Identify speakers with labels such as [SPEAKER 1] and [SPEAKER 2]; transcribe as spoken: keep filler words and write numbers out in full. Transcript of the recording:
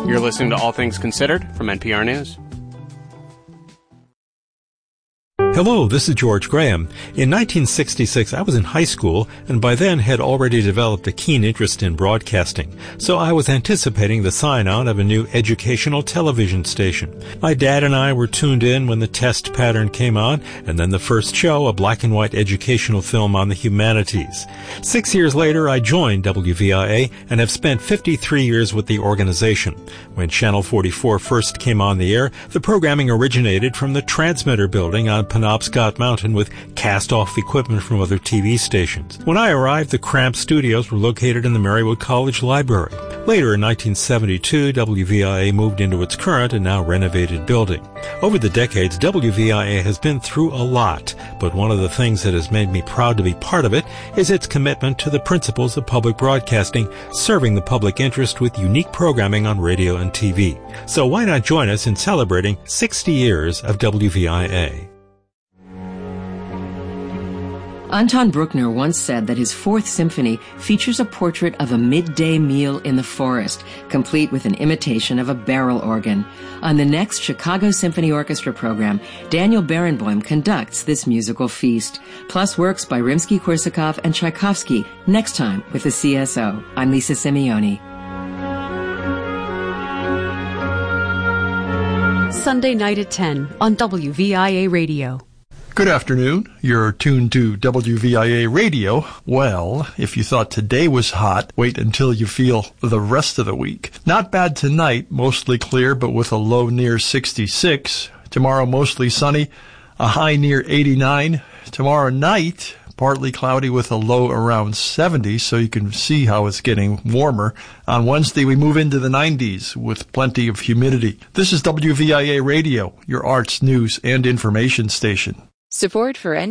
[SPEAKER 1] You're listening to All Things Considered from N P R News.
[SPEAKER 2] Hello, this is George Graham. In nineteen sixty-six, I was in high school and by then had already developed a keen interest in broadcasting, so I was anticipating the sign-on of a new educational television station. My dad and I were tuned in when the test pattern came on, and then the first show, a black-and-white educational film on the humanities. Six years later, I joined W V I A and have spent fifty-three years with the organization. When Channel forty-four first came on the air, the programming originated from the transmitter building on Penobscot Mountain with cast-off equipment from other T V stations. When I arrived, the cramped studios were located in the Marywood College Library. Later, in nineteen seventy-two, W V I A moved into its current and now renovated building. Over the decades, W V I A has been through a lot, but one of the things that has made me proud to be part of it is its commitment to the principles of public broadcasting, serving the public interest with unique programming on radio and T V. So why not join us in celebrating sixty years of W V I A?
[SPEAKER 3] Anton Bruckner once said that his Fourth Symphony features a portrait of a midday meal in the forest, complete with an imitation of a barrel organ. On the next Chicago Symphony Orchestra program, Daniel Barenboim conducts this musical feast, plus works by Rimsky-Korsakov and Tchaikovsky, next time with the C S O. I'm Lisa Simeone.
[SPEAKER 4] Sunday night at ten on W V I A Radio.
[SPEAKER 5] Good afternoon. You're tuned to W V I A Radio. Well, if you thought today was hot, wait until you feel the rest of the week. Not bad tonight, mostly clear, but with a low near sixty-six. Tomorrow, mostly sunny, a high near eighty-nine. Tomorrow night, partly cloudy with a low around seventy, so you can see how it's getting warmer. On Wednesday, we move into the nineties with plenty of humidity. This is W V I A Radio, your arts, news, and information station.
[SPEAKER 6] Support for